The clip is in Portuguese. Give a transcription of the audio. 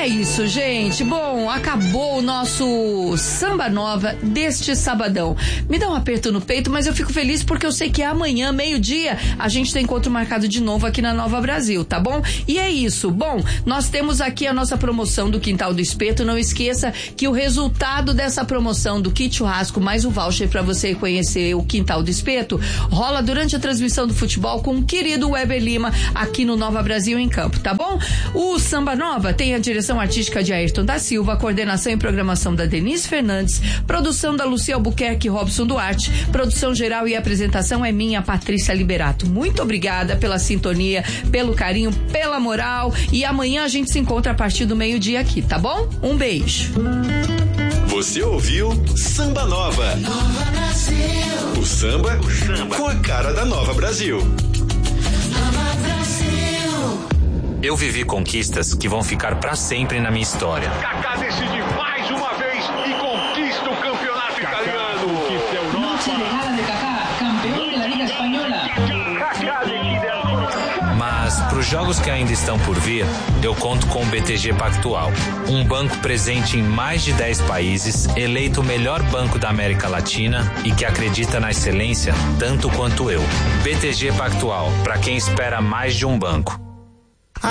É isso, gente. Bom, acabou o nosso Samba Nova deste sabadão. Me dá um aperto no peito, mas eu fico feliz porque eu sei que amanhã, meio-dia, a gente tem encontro marcado de novo aqui na Nova Brasil, tá bom? E é isso. Bom, nós temos aqui a nossa promoção do Quintal do Espeto. Não esqueça que o resultado dessa promoção do kit churrasco mais o voucher para você conhecer o Quintal do Espeto rola durante a transmissão do futebol com o querido Weber Lima aqui no Nova Brasil em Campo, tá bom? O Samba Nova tem a direção artística de Ayrton da Silva, coordenação e programação da Denise Fernandes, produção da Lucia Albuquerque e Robson Duarte, produção geral e apresentação é minha, Patrícia Liberato. Muito obrigada pela sintonia, pelo carinho, pela moral, e amanhã a gente se encontra a partir do meio-dia aqui, tá bom? Um beijo. Você ouviu Samba Nova. Nova Brasil. O samba com a cara da Nova Brasil. Nova Brasil. Eu vivi conquistas que vão ficar pra sempre na minha história. Kaká decide mais uma vez e conquista o campeonato italiano. Conquista a Europa. Noche de gala de Kaká, campeão da Liga Espanhola. Kaká decide a Europa. Mas pros jogos que ainda estão por vir, eu conto com o BTG Pactual, um banco presente em mais de 10 países, eleito o melhor banco da América Latina e que acredita na excelência tanto quanto eu. BTG Pactual, para quem espera mais de um banco.